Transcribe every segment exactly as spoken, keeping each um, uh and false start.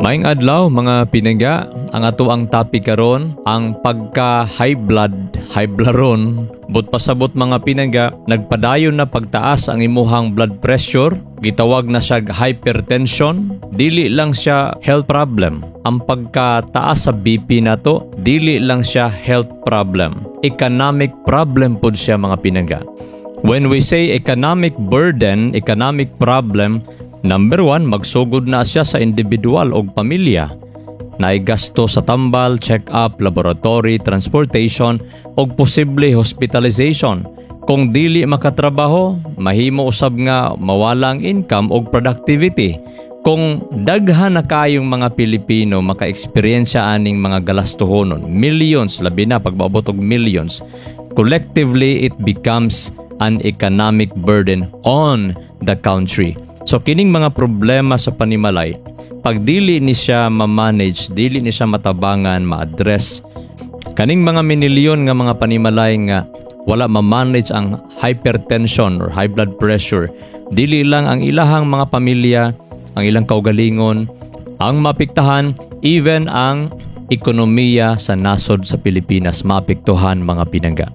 Maayong adlaw mga pinangga, ang ato ang topic karon ang pagka high blood, high blaron. But pasabot mga pinangga, nagpadayon na pagtaas ang imuhang blood pressure, gitawag na siya hypertension. Dili lang siya health problem. Ang pagkataas sa B P nato, dili lang siya health problem. Economic problem pod siya mga pinangga. When we say economic burden, economic problem, number one, magsugod na siya sa individual o pamilya. Naigasto sa tambal, check-up, laboratory, transportation, o posible hospitalization. Kung dili makatrabaho, mahimo usab nga mawala ang income o productivity. Kung daghan na kayong mga Pilipino maka-eksperyensya aning mga galastuhonon, millions, labi na pagbaabot og millions, collectively it becomes an economic burden on the country. So kining mga problema sa panimalay, pag dili ni siya ma-manage, dili ni siya matabangan, ma-address, kaning mga minilyon nga mga panimalay nga wala ma-manage ang hypertension or high blood pressure, dili lang ang ilahang mga pamilya, ang ilang kaugalingon, ang mapiktahan, even ang ekonomiya sa nasod sa Pilipinas, mapiktuhan mga pinangga.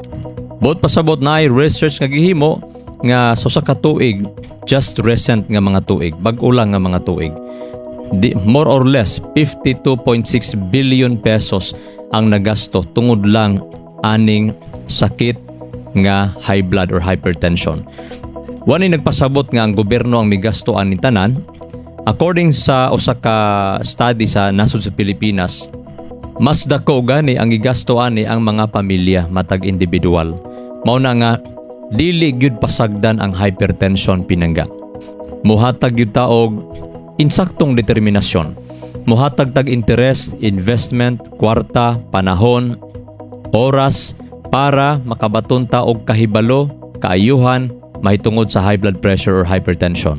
Bot pasabot na ay research nga gihimo nga sa usa ka tuig, just recent nga mga tuig, bag-o lang nga mga tuig, di, more or less fifty-two point six billion pesos ang nagasto tungod lang aning sakit nga high blood or hypertension. Wani nagpasabot nga ang gobyerno ang migastoan ni tanan. According sa usa ka study sa nasod sa Pilipinas, mas dako gani ang gigastoan ni ang mga pamilya matag individual. Mao na nga dili gyud pasagdan ang hypertension pinangga. Muhatag gyud ta og insaktong determinasyon. Muhatag tag interest, investment, kwarta, panahon, oras para makabaton ta og kahibalo, kaayuhan mahitungod sa high blood pressure or hypertension.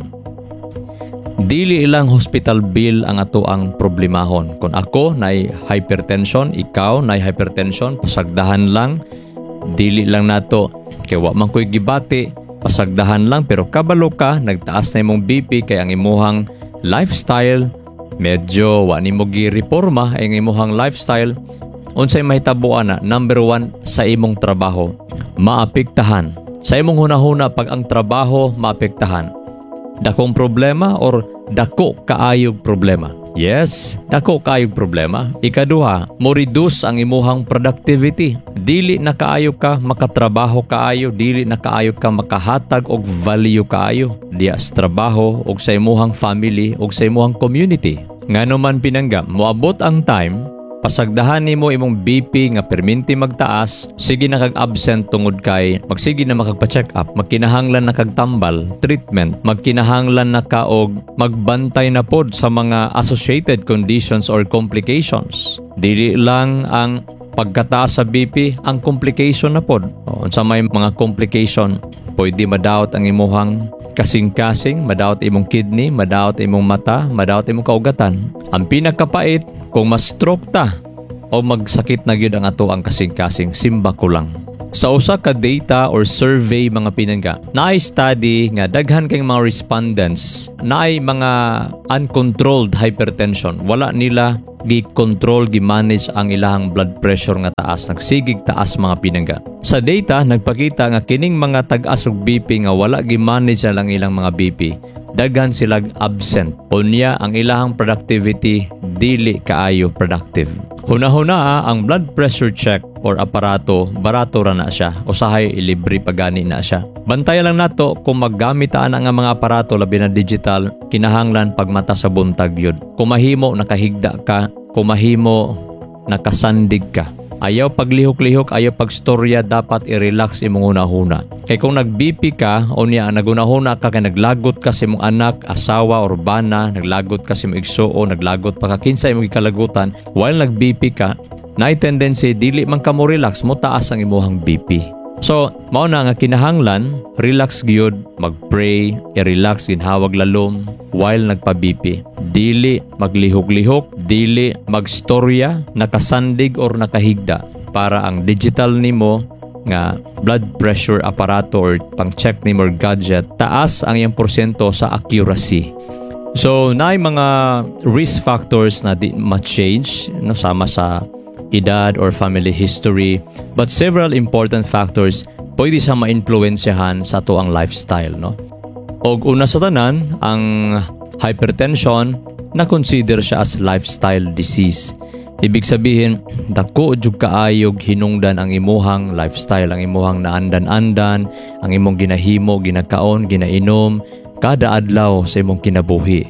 Dili ilang hospital bill ang ato ang problemahon. Kung ako nay hypertension, ikaw nay hypertension, pasagdahan lang. Dili lang nato kay wa man koy gibati, pasagdahan lang, pero kabalo ka nagtaas na imong B P kay ang imuhang lifestyle medyo wa nimo gi-reforma ang imuhang lifestyle. Unsay mahitabuan na number one sa imong trabaho, maapektahan. Sa imong hunahuna pag ang trabaho maapektahan, dakong problema or dako kaayog problema? Yes, dako kaayog problema. Ikaduha, mo reduce ang imuhang productivity. Dili na kaayo ka makatrabaho kaayo, dili na kaayo ka makahatag og value kaayo diya sa trabaho og sa imuhang family og sa imuhang community. Ngano man pinangga, moabot ang time pasagdahan nimo imong B P nga perminti magtaas, sige na kag absent tungod kay magsige na makagpa-check up, magkinahanglan na kag tambal, treatment, magkinahanglan na ka og magbantay na pod sa mga associated conditions or complications. Dili lang ang pagkataas sa B P, ang complication na pod. O, sa may mga complication, pwede madaot ang imuhang kasing-kasing, madaot imong kidney, madaot imong mata, madaot imong kaugatan. Ang pinakapait, kung ma-stroke ta o magsakit na gyud ang ato ang kasing-kasing, simba ko lang. Sa usa ka data or survey mga pinangga, naay study nga daghan kay mga respondents naay mga uncontrolled hypertension. Wala nila gi-control, gi-manage ang ilahang blood pressure nga taas, nagsigig taas mga pinangga. Sa data nagpakita nga kining mga tag-as og B P nga wala gi-manage lang ilang mga B P, daghan sila absent. Unya ang ilahang productivity dili kaayo productive. Huna-huna ang blood pressure check or aparato, barato ra na siya. Usahay ilibre pagani na siya. Bantayan lang nato kung maggamit ta nga mga aparato labi na digital, kinahanglan pagmata sa buntag yun. Kung mahimo nakahigda ka, kung mahimo nakasandig ka. Ayaw paglihok-lihok, ayaw pagstorya, dapat i-relax imong hunahuna. Kay kung nag-B P ka, o niya, nagunahuna ka, kay naglagot ka sa imong anak, asawa, or bana, naglagot ka sa imong igsuo, naglagot pa ka, kinsa imong ikalagutan, while nag-B P ka, na tendency, dili man ka mo relax, mo taas ang imuhang B P. So, mao na nga kinahanglan, relax gyud, mag-pray, i-relax, ginhawag lalom, while nagpa-B P. Dili maglihok-lihok, dili magstorya, nakasandig or nakahigda para ang digital nimo nga blood pressure aparato or pang-check nimo or gadget, taas ang iyang porsyento sa accuracy. So, naay mga risk factors na di ma-change, no, sama sa edad or family history. But several important factors pwede siya ma-influensyahan sa to ang lifestyle, no? Og una sa tanan, ang hypertension na consider siya as lifestyle disease. Ibig sabihin, dako jud kaayog hinungdan ang imuhang lifestyle, ang imuhang naandan-andan, ang imong ginahimo, ginakaon, ginainom kada adlaw sa imong kinabuhi.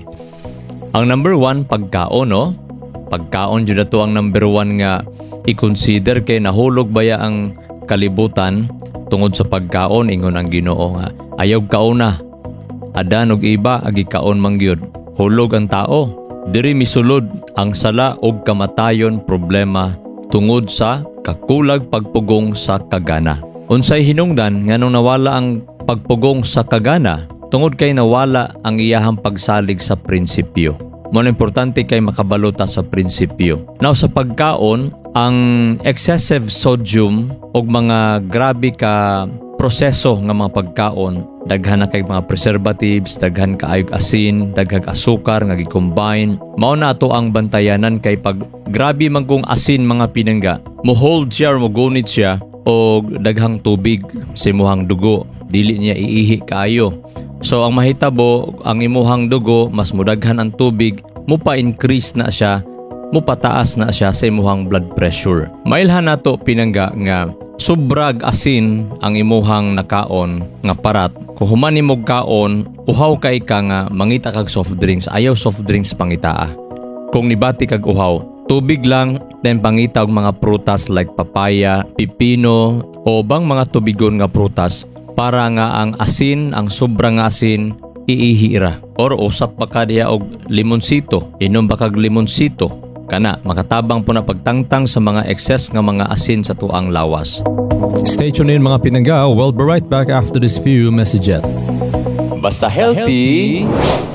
Ang number one, pagkaon, no? Pagkaon jud ato ang number one nga i-consider kay nahulog baya ang kalibutan tungod sa pagkaon. Ingon ang Ginoo nga ayaw kauna, adan og iba agi kaon man gyud. Hulog ang tao, diri misulod ang sala og kamatayon problema tungod sa kakulag pagpugong sa kagana. Unsay hinungdan nganong nawala ang pagpugong sa kagana? Tungod kay nawala ang iyahang pagsalig sa prinsipyo. Mo importante kay makabalota sa prinsipyo. Now sa pagkaon, ang excessive sodium o mga grabe ka proseso nga mga pagkaon, daghan na kay mga preservatives, daghan kaayog asin, daghang asukar nga gi-combine. Mao na ato ang bantayanan kay pag grabe man kung asin mga pinangga, mo hold siya or mo gunit siya og daghang tubig sa imuhang dugo, dili niya iihi kaayo. So ang mahitabo, ang imuhang dugo mas mudaghan ang tubig, mupa-increase na siya, mupataas na siya sa imuhang blood pressure. Mailhan nato pinangga nga sobrag asin ang imuhang nakaon nga parat. Kung human nimog kaon, uhaw kay ka nga mangita kag soft drinks, ayaw soft drinks pangitaa. Kung nibati kag uhaw, tubig lang, then pangita og mga prutas like papaya, pipino, o bang mga tubigon nga prutas para nga ang asin, ang sobrang asin, iihira. Or usap pa ka diya og limonsito, inom ba kag limonsito, kana makatabang po na pagtangtang sa mga excess nga mga asin sa tuang lawas. Stay tuned in mga pinangga. We'll be right back after this few messages. Basta healthy,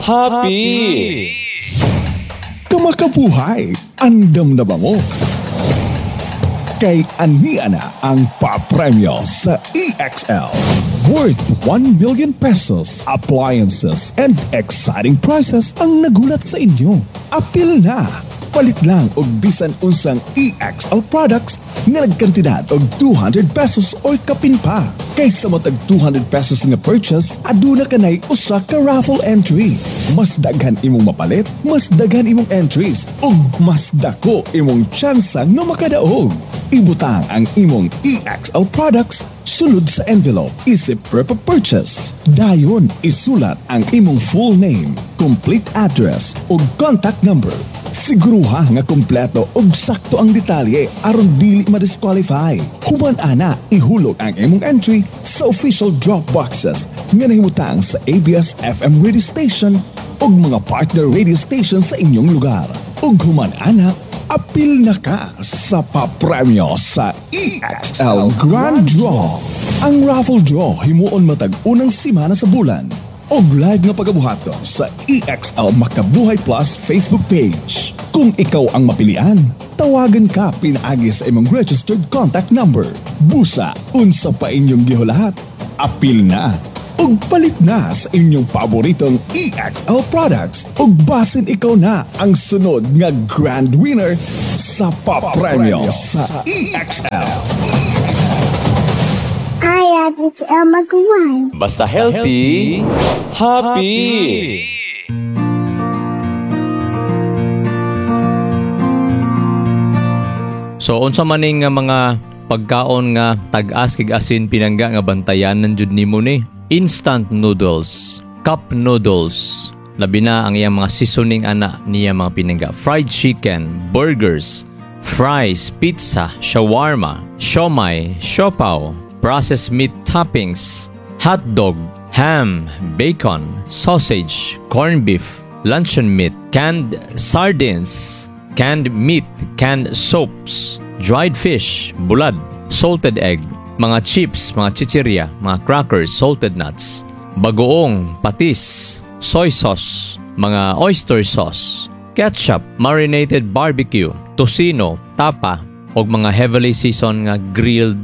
happy! Kamakabuhay, andam na ba mo? Kay ania na ang papremyo sa E X L. Worth one million pesos, appliances, and exciting prizes ang nagulat sa inyo. Apil na! Palit lang og bisan unsang E X L products nga nagkantidad og two hundred pesos or kapin pa. Kaysa matag two hundred pesos nga purchase, aduna kanay usa ka raffle entry. Mas daghan imong mapalit, mas daghan imong entries, ug mas dako imong tsansa nga makadaog. Ibutang ang imong E X L products sulod sa envelope isip per purchase. Dayon isulat ang imong full name, complete address ug contact number. Siguruha nga kompleto ug sakto ang detalye aron dili ma-disqualify. Human ana ihulog ang imong entry sa official drop boxes nga nahimutang sa A B S F M radio station ug mga partner radio station sa inyong lugar. Ug human ana, apil na ka sa papremyo sa E X L Grand Draw. Ang raffle draw himuon matag unang simana sa bulan. Og live nga pagabuhaton sa E X L Makabuhay Plus Facebook page. Kung ikaw ang mapilian, tawagan ka pinaagi sa imong registered contact number. Busa, unsa pa inyong gihulahat? Apil na! Ug palit na sa inyong paboritong E X L products. Ug basin ikaw na ang sunod nga grand winner sa papremyo sa E X L. Hi, it's El Magwan. Basta healthy, happy! So unsa maning nga mga pagkaon nga tag-as kig asin pinangga nga bantayanan jud nimo ni? Instant noodles, cup noodles, labi na ang iyang mga seasoning ana niya mga pinangga. Fried chicken, burgers, fries, pizza, shawarma, siomai, siopaw, processed meat toppings, hot dog, ham, bacon, sausage, corned beef, luncheon meat, canned sardines, canned meat, canned soaps, dried fish, bulad, salted egg, mga chips, mga chichirya, mga crackers, salted nuts, bagoong, patis, soy sauce, mga oyster sauce, ketchup, marinated barbecue, tocino, tapa, o mga heavily seasoned nga grilled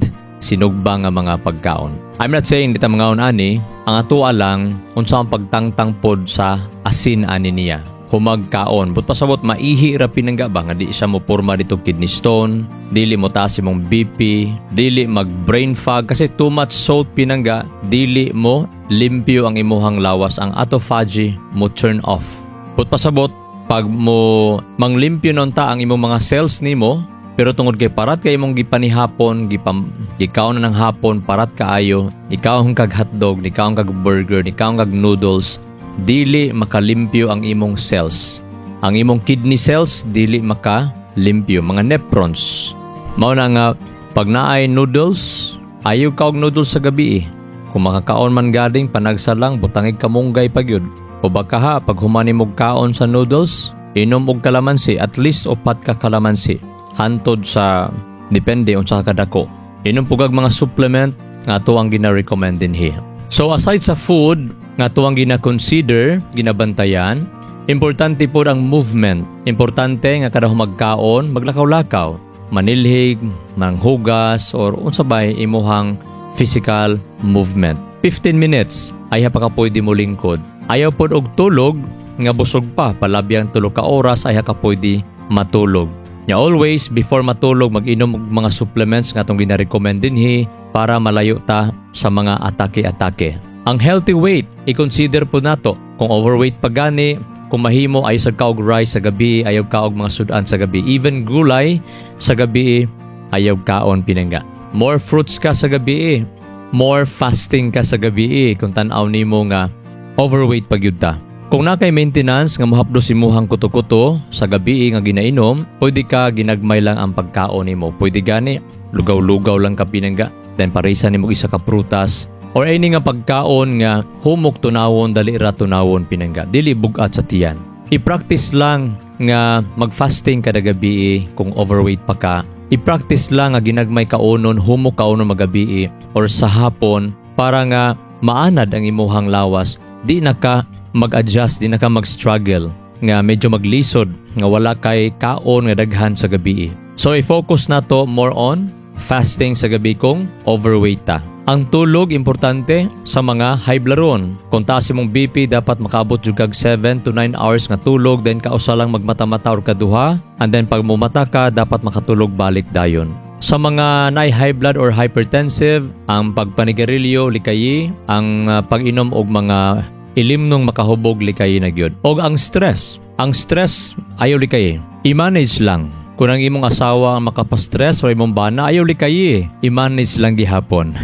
sinugba nga mga pagkaon. I'm not saying dita mga ani, ang atoa lang unsa ang pagtangtang pod sa asin ani niya. Humagkaon, but pasabot maihi ra pinangga ba nga di siya mo porma dito kidney stone, dili mo taas imong B P, dili mag brain fog kasi too much salt pinangga, dili mo limpyo ang imuhang lawas, ang autophagy mo turn off. But pasabot pag mo manglimpyo nun ta ang imong mga cells nimo, pero tungod kay parat kay imong gipanihapon, gipam gikaon na ng hapon, parat kaayo, gikaon kag hotdog, gikaon kag burger, gikaon kag noodles, dili makalimpyo ang imong cells. Ang imong kidney cells dili makalimpyo, mga nephrons. Mao na nga pag naay noodles, ayaw ka og noodles sa gabi eh. Kung makakaon man gading panagsa lang, butangig kamunggay pagyud. O baka ha, pag humani mog kaon sa noodles, inom og kalamansi, at least upat ka kalamansi. Hantod sa depende unsa ka kadako. Inom pugag mga supplement nga ato ang gina-recommend din here. So aside sa food nga ato ang gina-consider, ginabantayan, importante po ang movement. Importante nga kada humagkaon, maglakaw-lakaw, manilhig, manghugas, or unsa bay imuhang physical movement. fifteen minutes ay pa ka pwede mo lingkod. Ayaw pod og tulog nga busog pa, palabyang tulo ka oras ay ka pwede matulog. Nya always before matulog mag-inom og mga supplements nga atong gina-recommend dinhi para malayo ta sa mga atake-atake. Ang healthy weight, i-consider po nato kung overweight pa gani, kung mahimo ay sad ka og rice sa gabi, ayaw ka og mga sudan sa gabi, even gulay sa gabi, ayaw kaon pinangga. More fruits ka sa gabi, more fasting ka sa gabi kung tan-aw nimo nga overweight pa gyud ta. Kung na kay maintenance nga mohapdo si muhang kuto-kuto sa gabi nga ginainom, pwede ka ginagmay lang ang pagkaon nimo. Pwede gani lugaw-lugaw lang ka pinangga, then parisa nimo isa ka prutas or any nga pagkaon nga humok tunawon dali ra tunawon pinangga. Dili bugat sa tiyan. I-practice lang nga mag-fasting kada gabi kung overweight pa ka. I-practice lang nga ginagmay kaonon, humok kaonon magabi or sa hapon para nga maanad ang imuhang lawas. Di na ka mag-adjust, di na ka mag-struggle nga medyo maglisod nga wala kay kaon nga daghan sa gabi. So i-focus na to more on fasting sa gabi kung overweight ta. Ang tulog importante sa mga high blood. Kung taas imong B P dapat makaabot jud kag seven to nine hours nga tulog, then kausa lang magmata-mata or kaduha, and then pag mumata ka dapat makatulog balik dayon. Sa mga nay high blood or hypertensive, ang pagpanigarilyo likayi, ang uh, pag-inom og mga ilimnong makahubog likayi na gyud. Og ang stress, ang stress ayaw likayi. I-manage lang. Kung ang imong asawa ang makapastress o imong bana, ayaw likayi. I-manage lang gihapon.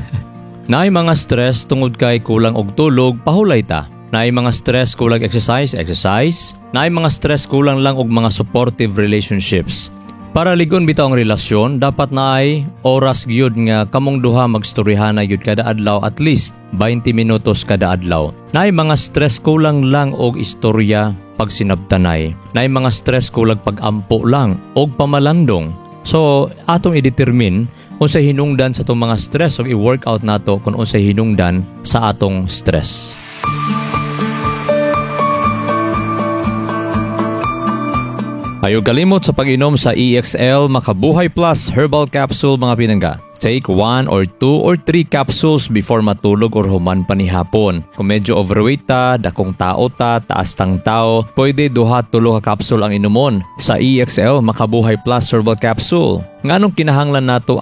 Naay mga stress tungod kay kulang og tulog, pahulay ta. Naay mga stress kulang exercise, exercise. Naay mga stress kulang lang og mga supportive relationships. Para ligon bitaw ang relasyon, dapat naay oras gyud nga kamong duha magstoryahan na gyud kada adlaw, at least twenty minutos kada adlaw. Naay mga stress kulang lang og istorya pag sinabtanay. Naay mga stress kulang pag-ampo lang og pamalandong. So atong i-determine unsay hinungdan sa atong mga stress o i-workout nato kung unsay hinungdan sa atong stress. Ayaw kalimot sa pag-inom sa E X L Makabuhay Plus Herbal Capsule mga pinangga. Take one or two or three capsules before matulog or human pa ni hapon. Kung medyo overweight ta, dakong tao ta, taas tang tao, pwede duha tulo ka capsule ang inumon sa E X L Makabuhay Plus Herbal Capsule. Nganong kinahanglan nato